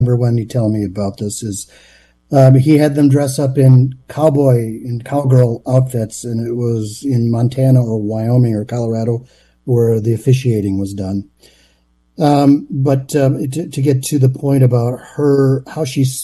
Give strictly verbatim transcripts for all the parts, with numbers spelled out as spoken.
Wendy telling me about this, is um, he had them dress up in cowboy and cowgirl outfits, and it was in Montana or Wyoming or Colorado where the officiating was done. Um, but um, to, to get to the point about her, how she's,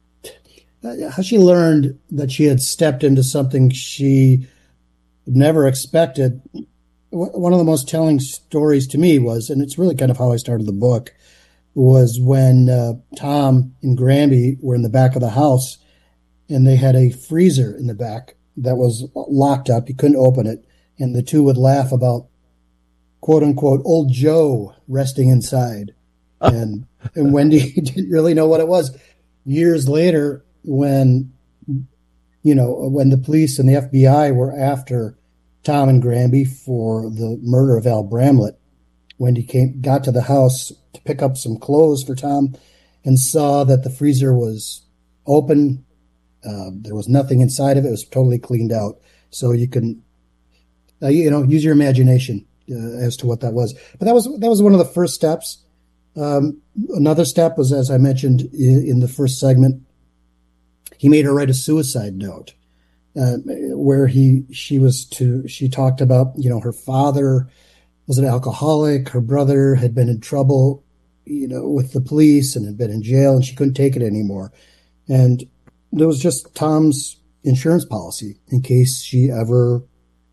how she learned that she had stepped into something she never expected. One of the most telling stories to me was, and it's really kind of how I started the book, was when uh, Tom and Granby were in the back of the house, and they had a freezer in the back that was locked up. You couldn't open it. And the two would laugh about, quote unquote, old Joe resting inside. And, and Wendy didn't really know what it was. Years later, when, you know, when the police and the F B I were after Tom and Granby for the murder of Al Bramlett, Wendy came, got to the house to pick up some clothes for Tom and saw that the freezer was open. Uh, there was nothing inside of it. It was totally cleaned out. So you can, uh, you know, use your imagination uh, as to what that was. But that was that was one of the first steps. Um, another step was, as I mentioned in, in the first segment, he made her write a suicide note uh, where he she was to she talked about, you know, her father was an alcoholic. Her brother had been in trouble, you know, with the police and had been in jail, and she couldn't take it anymore. And there was just Tom's insurance policy in case she ever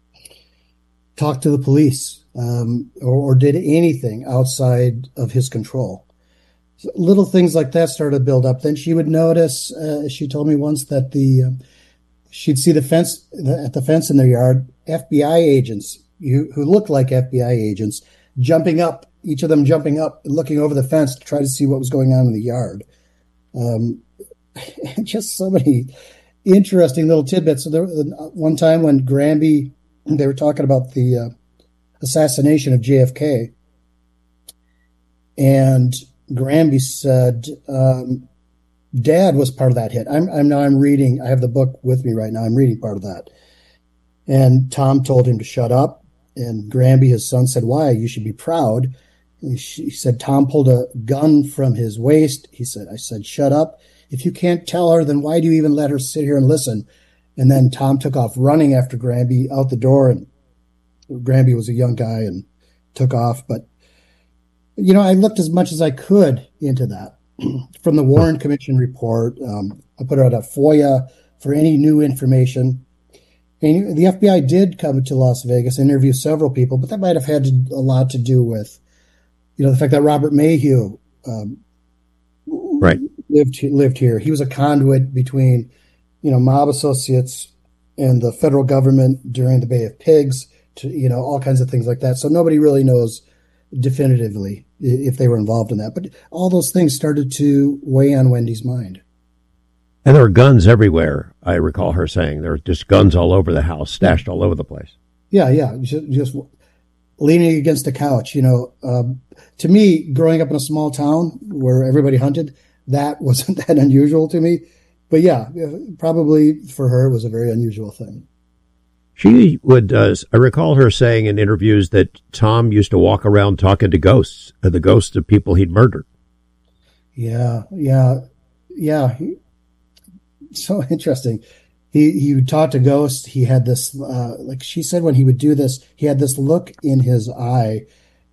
talked to the police um, or, or did anything outside of his control. So little things like that started to build up. Then she would notice, uh, she told me once that the uh, she'd see the fence the, at the fence in their yard, F B I agents who, who looked like F B I agents jumping up, each of them jumping up and looking over the fence to try to see what was going on in the yard. Um, just so many interesting little tidbits. So there one time when Granby, they were talking about the uh, assassination of J F K, and Granby said, um, Dad was part of that hit. I'm, I'm now I'm reading, I have the book with me right now. I'm reading part of that. And Tom told him to shut up. And Granby, his son, said, why? You should be proud. And he said, Tom pulled a gun from his waist. He said, I said, shut up. If you can't tell her, then why do you even let her sit here and listen? And then Tom took off running after Granby out the door. And Granby was a young guy and took off. But, you know, I looked as much as I could into that. From the Warren Commission report, um, I put out a FOIA for any new information. And the F B I did come to Las Vegas, interview several people, but that might have had to, a lot to do with, you know, the fact that Robert Mayhew um, right. lived lived here. He was a conduit between, you know, mob associates and the federal government during the Bay of Pigs, to, you know, all kinds of things like that. So nobody really knows definitively if they were involved in that. But all those things started to weigh on Wendy's mind. And there were guns everywhere, I recall her saying. There were just guns all over the house, stashed all over the place. Yeah, yeah, just, just leaning against the couch. You know, um, to me, growing up in a small town where everybody hunted, that wasn't that unusual to me. But yeah, probably for her, it was a very unusual thing. She would, uh, I recall her saying in interviews that Tom used to walk around talking to ghosts, uh, the ghosts of people he'd murdered. Yeah, yeah, yeah. He, so interesting. He he would talk to ghosts. He had this, uh, like she said, when he would do this, he had this look in his eye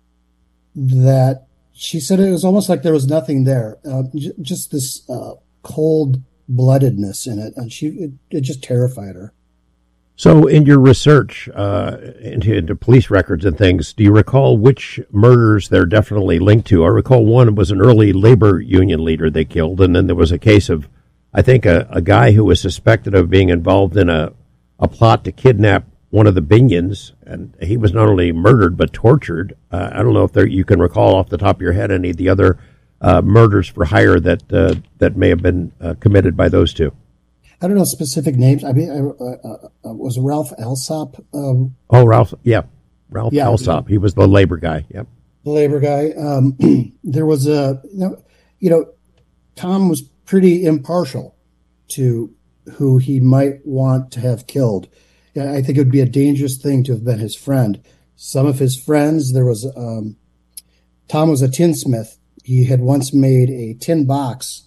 that she said it was almost like there was nothing there, uh, j- just this uh, cold-bloodedness in it, and she it, it just terrified her. So in your research uh, into, into police records and things, do you recall which murders they're definitely linked to? I recall one was an early labor union leader they killed, and then there was a case of, I think, a, a guy who was suspected of being involved in a, a plot to kidnap one of the Binions, and he was not only murdered but tortured. Uh, I don't know if there, you can recall off the top of your head any of the other uh, murders for hire that uh, that may have been uh, committed by those two. I don't know specific names. I mean, uh, uh, uh, was Ralph Alsop? Um, oh, Ralph, yeah. Ralph yeah, Alsop. He was the labor guy, yep. The labor guy. Um, there was a, you know, you know, Tom was pretty impartial to who he might want to have killed. I think it would be a dangerous thing to have been his friend. Some of his friends, there was, um, Tom was a tinsmith. he had once made a tin box